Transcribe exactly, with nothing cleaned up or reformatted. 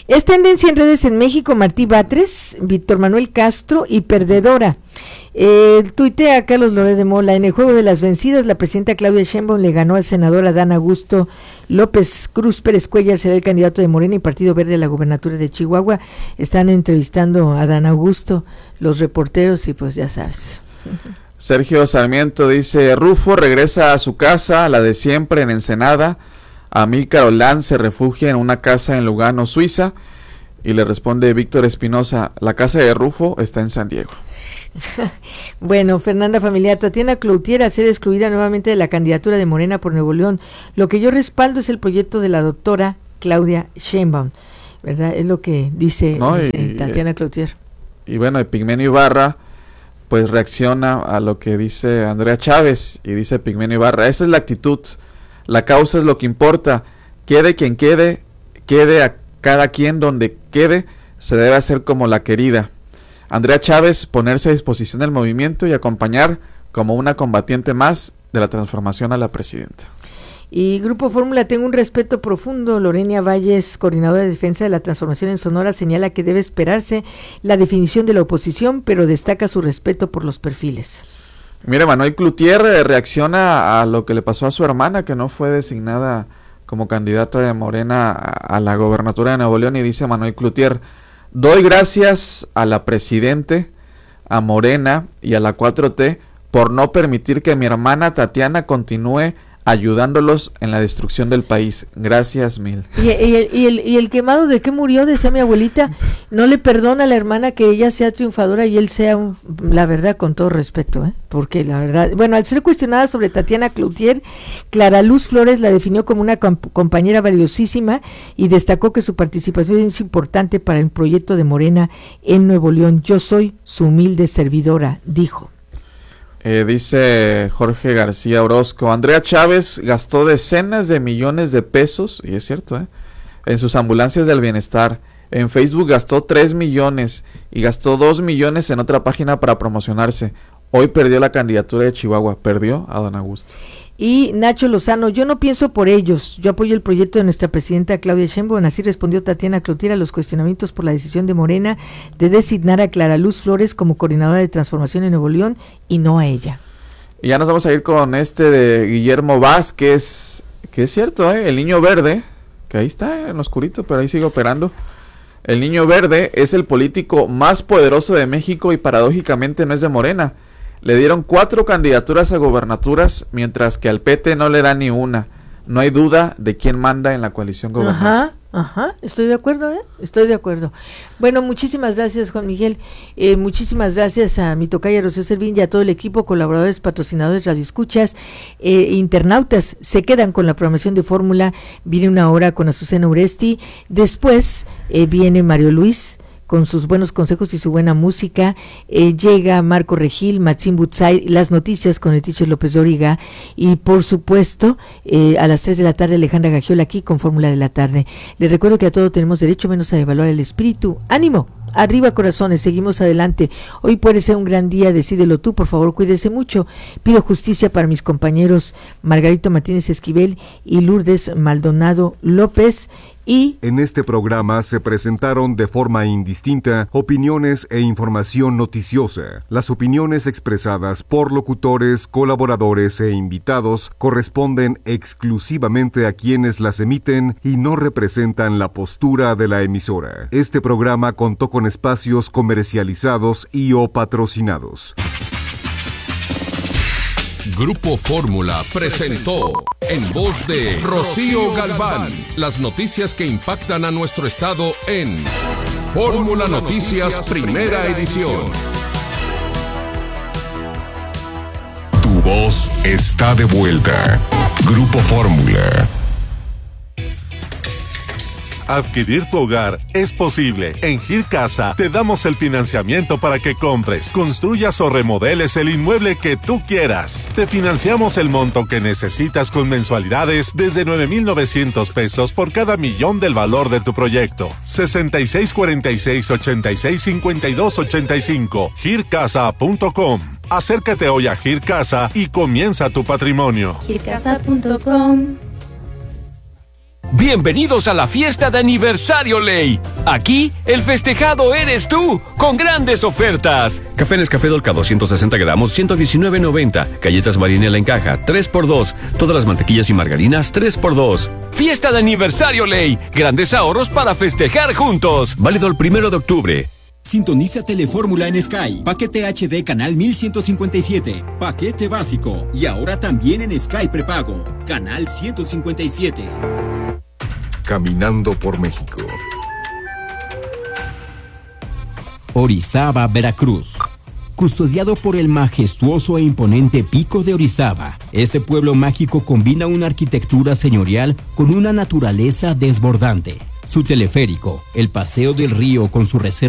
Es tendencia en redes en México Martí Batres, Víctor Manuel Castro y Perdedora. Eh, tuitea Carlos Loret de Mola: en el juego de las vencidas, la presidenta Claudia Sheinbaum le ganó al senador Adán Augusto López Cruz Pérez Cuellar, será el candidato de Morena y Partido Verde a la gubernatura de Chihuahua. Están entrevistando a Adán Augusto los reporteros y pues ya sabes. Sergio Sarmiento dice: Rufo regresa a su casa, la de siempre en Ensenada. Amílcar Olán se refugia en una casa en Lugano, Suiza. Y le responde Víctor Espinosa: la casa de Rufo está en San Diego. Bueno, Fernanda Familiar: Tatiana Cloutier a ser excluida nuevamente de la candidatura de Morena por Nuevo León. Lo que yo respaldo es el proyecto de la doctora Claudia Sheinbaum, ¿verdad? Es lo que dice, no, dice y, Tatiana Cloutier. Y bueno, Epigmenio Ibarra pues reacciona a lo que dice Andrea Chávez y dice Epigmenio Ibarra: esa es la actitud, la causa es lo que importa, quede quien quede, quede a cada quien donde quede, se debe hacer como la querida. Andrea Chávez: ponerse a disposición del movimiento y acompañar como una combatiente más de la transformación a la presidenta. Y Grupo Fórmula: tengo un respeto profundo. Lorena Valles, coordinadora de defensa de la transformación en Sonora, señala que debe esperarse la definición de la oposición, pero destaca su respeto por los perfiles. Mire, Manuel Cloutier reacciona a lo que le pasó a su hermana, que no fue designada como candidata de Morena a la gobernatura de Nuevo León, y dice Manuel Cloutier: doy gracias a la presidente, a Morena y a la cuatro T por no permitir que mi hermana Tatiana continúe ayudándolos en la destrucción del país. Gracias mil. Y, y, el, y, el, y el quemado de qué murió, decía mi abuelita, no le perdona a la hermana que ella sea triunfadora y él sea un, la verdad, con todo respeto, ¿eh? Porque la verdad, bueno, al ser cuestionada sobre Tatiana Cloutier, Clara Luz Flores la definió como una comp- compañera valiosísima y destacó que su participación es importante para el proyecto de Morena en Nuevo León. Yo soy su humilde servidora, dijo. Eh, dice Jorge García Orozco: Andrea Chávez gastó decenas de millones de pesos, y es cierto, ¿eh? en sus ambulancias del bienestar. En Facebook gastó tres millones y gastó dos millones en otra página para promocionarse. Hoy perdió la candidatura de Chihuahua, perdió a don Augusto. Y Nacho Lozano: yo no pienso por ellos, yo apoyo el proyecto de nuestra presidenta Claudia Sheinbaum. Así respondió Tatiana Cloutier a los cuestionamientos por la decisión de Morena de designar a Clara Luz Flores como coordinadora de transformación en Nuevo León y no a ella. Y ya nos vamos a ir con este de Guillermo Vázquez, que es cierto, ¿eh? El niño verde, que ahí está en oscurito, pero ahí sigue operando. El niño verde es el político más poderoso de México y paradójicamente no es de Morena. Le dieron cuatro candidaturas a gobernaturas, mientras que al P T no le da ni una. No hay duda de quién manda en la coalición gobernante. Ajá, ajá, estoy de acuerdo, ¿eh? Estoy de acuerdo. Bueno, muchísimas gracias, Juan Miguel. Eh, muchísimas gracias a mi tocaya Rocío Servín y a todo el equipo, colaboradores, patrocinadores, radioescuchas, eh, internautas. Se quedan con la programación de Fórmula. Viene una hora con Azucena Uresti. Después eh, viene Mario Luis con sus buenos consejos y su buena música. Eh, llega Marco Regil, Maxim Butzai, las noticias con el teacher López Dóriga y por supuesto eh, a las tres de la tarde Alejandra Gagiola aquí con Fórmula de la Tarde. Les recuerdo que a todo tenemos derecho menos a evaluar el espíritu. ¡Ánimo! Arriba corazones, seguimos adelante. Hoy puede ser un gran día, decídelo tú, por favor, cuídese mucho. Pido justicia para mis compañeros Margarito Martínez Esquivel y Lourdes Maldonado López. Y en este programa se presentaron de forma indistinta opiniones e información noticiosa. Las opiniones expresadas por locutores, colaboradores e invitados corresponden exclusivamente a quienes las emiten y no representan la postura de la emisora. Este programa contó con espacios comercializados y o patrocinados. Grupo Fórmula presentó, en voz de Rocío Galván, las noticias que impactan a nuestro estado en Fórmula Noticias Primera Edición. Tu voz está de vuelta. Grupo Fórmula. Adquirir tu hogar es posible. En Gir Casa te damos el financiamiento para que compres, construyas o remodeles el inmueble que tú quieras. Te financiamos el monto que necesitas con mensualidades desde nueve mil novecientos pesos por cada millón del valor de tu proyecto. sesenta y seis cuarenta y seis, ochenta y seis cincuenta y dos ochenta y cinco. gir casa punto com. Acércate hoy a Gir Casa y comienza tu patrimonio. gir casa punto com. Bienvenidos a la fiesta de aniversario Ley. Aquí, el festejado eres tú, con grandes ofertas. Café Nescafé Dolca doscientos sesenta gramos, ciento diecinueve noventa. Galletas Marinela en caja, tres por dos. Todas las mantequillas y margarinas, tres por dos. Fiesta de aniversario Ley. Grandes ahorros para festejar juntos. Válido el primero de octubre. Sintoniza Telefórmula en Sky. Paquete H D canal mil ciento cincuenta y siete. Paquete básico. Y ahora también en Sky prepago. Canal ciento cincuenta y siete. Caminando por México. Orizaba, Veracruz. Custodiado por el majestuoso e imponente Pico de Orizaba, este pueblo mágico combina una arquitectura señorial con una naturaleza desbordante. Su teleférico, el Paseo del Río con su reserva